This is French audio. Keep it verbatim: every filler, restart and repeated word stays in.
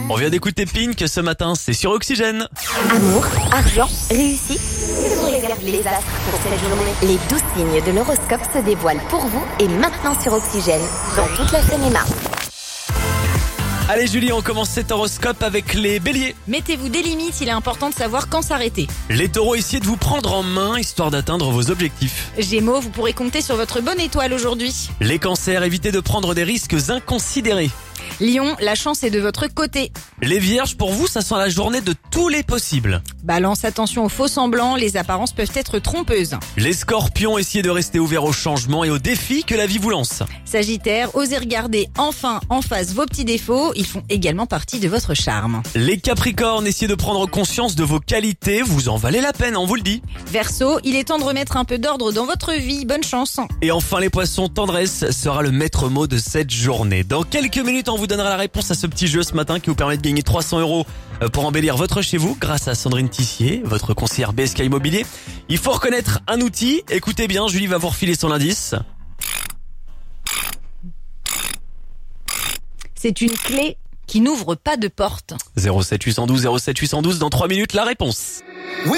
On vient d'écouter Pink ce matin, c'est sur Oxygène. Amour, argent, réussite. Regardez les astres pour cette journée. Les douze signes de l'horoscope se dévoilent pour vous et maintenant sur Oxygène, dans toute la Seine-et-Marne. Allez Julie, on commence cet horoscope avec les béliers. Mettez-vous des limites, il est important de savoir quand s'arrêter. Les taureaux, essayez de vous prendre en main histoire d'atteindre vos objectifs. Gémeaux, vous pourrez compter sur votre bonne étoile aujourd'hui. Les cancers, évitez de prendre des risques inconsidérés. Lion, la chance est de votre côté. Les vierges, pour vous, ça sent la journée de tous les possibles. Balance, attention aux faux semblants, les apparences peuvent être trompeuses. Les scorpions, essayez de rester ouverts aux changements et aux défis que la vie vous lance. Sagittaire, osez regarder enfin en face vos petits défauts, ils font également partie de votre charme. Les capricornes, essayez de prendre conscience de vos qualités, vous en valez la peine, on vous le dit. Verseau, il est temps de remettre un peu d'ordre dans votre vie, bonne chance. Et enfin les poissons, tendresse sera le maître mot de cette journée. Dans quelques minutes, on vous donnera la réponse à ce petit jeu ce matin qui vous permet de gagner trois cents euros pour embellir votre chez vous grâce à Sandrine Tissier, votre conseillère B S K Immobilier. Il faut reconnaître un outil. Écoutez bien, Julie va vous refiler son indice. C'est une clé qui n'ouvre pas de porte. zéro sept huit un deux zéro sept huit un deux, dans trois minutes la réponse.